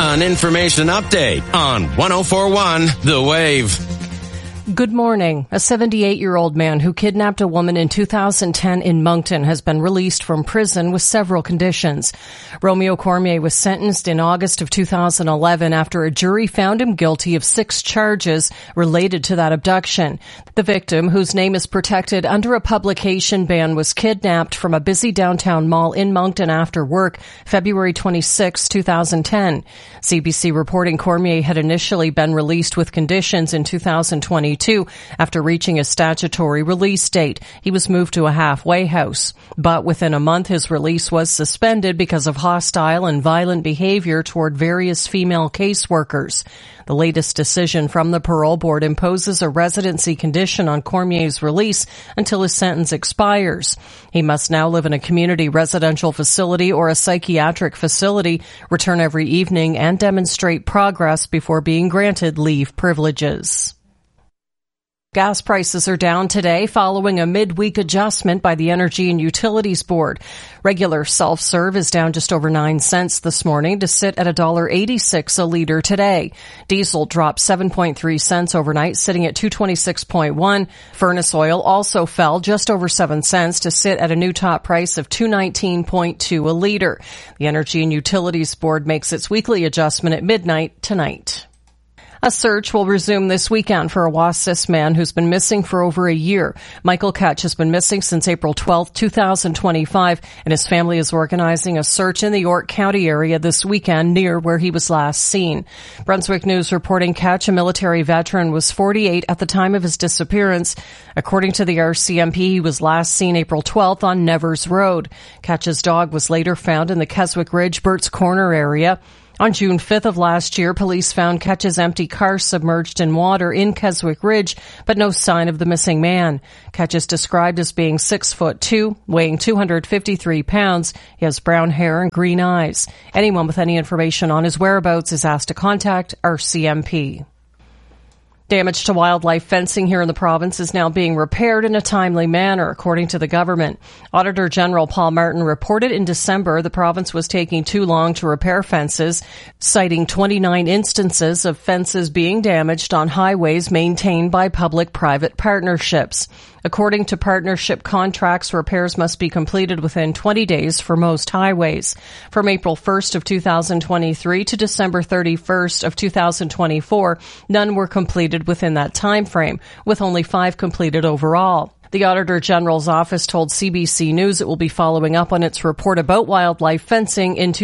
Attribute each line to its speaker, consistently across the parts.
Speaker 1: An information update on 104.1 The Wave.
Speaker 2: Good morning. A 78-year-old man who kidnapped a woman in 2010 in Moncton has been released from prison with several conditions. Romeo Cormier was sentenced in August of 2011 after a jury found him guilty of 6 charges related to that abduction. The victim, whose name is protected under a publication ban, was kidnapped from a busy downtown mall in Moncton after work February 26, 2010. CBC reporting Cormier had initially been released with conditions in 2022. After reaching a statutory release date, he was moved to a halfway house. But within a month, his release was suspended because of hostile and violent behavior toward various female caseworkers. The latest decision from the parole board imposes a residency condition on Cormier's release until his sentence expires. He must now live in a community residential facility or a psychiatric facility, return every evening, and demonstrate progress before being granted leave privileges. Gas prices are down today following a midweek adjustment by the Energy and Utilities Board. Regular self-serve is down just over 9 cents this morning to sit at $1.86 a liter today. Diesel dropped 7.3 cents overnight, sitting at $2.26.1. Furnace oil also fell just over 7 cents to sit at a new top price of $2.19.2 a liter. The Energy and Utilities Board makes its weekly adjustment at midnight tonight. A search will resume this weekend for a Wasis man who's been missing for over a year. Michael Ketch has been missing since April 12, 2025, and his family is organizing a search in the York County area this weekend near where he was last seen. Brunswick News reporting Ketch, a military veteran, was 48 at the time of his disappearance. According to the RCMP, he was last seen April 12th on Nevers Road. Ketch's dog was later found in the Keswick Ridge, Burt's Corner area. On June 5th of last year, police found Ketch's empty car submerged in water in Keswick Ridge, but no sign of the missing man. Ketch is described as being 6'2", weighing 253 pounds. He has brown hair and green eyes. Anyone with any information on his whereabouts is asked to contact RCMP. Damage to wildlife fencing here in the province is now being repaired in a timely manner, according to the government. Auditor General Paul Martin reported in December the province was taking too long to repair fences, citing 29 instances of fences being damaged on highways maintained by public-private partnerships. According to partnership contracts, repairs must be completed within 20 days for most highways. From April 1st of 2023 to December 31st of 2024, none were completed within that time frame, with only 5 completed overall. The Auditor General's office told CBC News it will be following up on its report about wildlife fencing in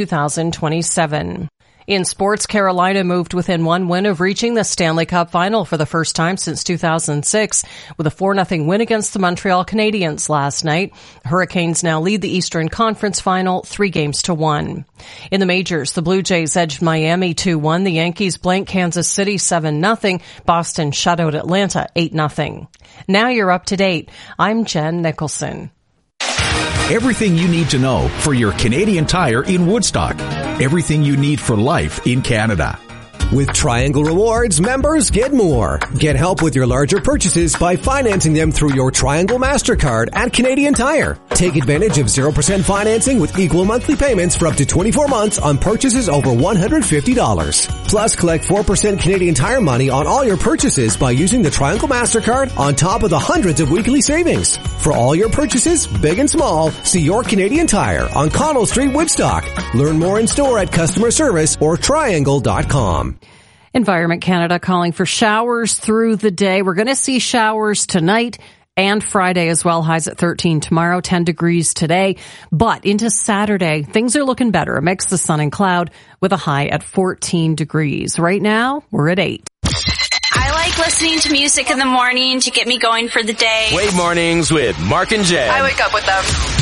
Speaker 2: 2027. In sports, Carolina moved within 1 win of reaching the Stanley Cup final for the first time since 2006 with a 4-0 win against the Montreal Canadiens last night. Hurricanes now lead the Eastern Conference final 3-1. In the majors, the Blue Jays edged Miami 2-1. The Yankees blanked Kansas City 7-0. Boston shut out Atlanta 8-0. Now you're up to date. I'm Jen Nicholson.
Speaker 3: Everything you need to know for your Canadian Tire in Woodstock. Everything you need for life in Canada.
Speaker 4: With Triangle Rewards, members get more. Get help with your larger purchases by financing them through your Triangle MasterCard at Canadian Tire. Take advantage of 0% financing with equal monthly payments for up to 24 months on purchases over $150. Plus, collect 4% Canadian Tire money on all your purchases by using the Triangle MasterCard on top of the hundreds of weekly savings. For all your purchases, big and small, see your Canadian Tire on Connell Street, Woodstock. Learn more in store at customer service or triangle.com.
Speaker 2: Environment Canada calling for showers through the day. We're going to see showers tonight and Friday as well. Highs at 13 tomorrow, 10 degrees today. But into Saturday, things are looking better. A mix of sun and cloud with a high at 14 degrees. Right now, we're at 8.
Speaker 5: I like listening to music in the morning to get me going for the day.
Speaker 1: Wave Mornings with Mark and Jen.
Speaker 6: I wake up with them.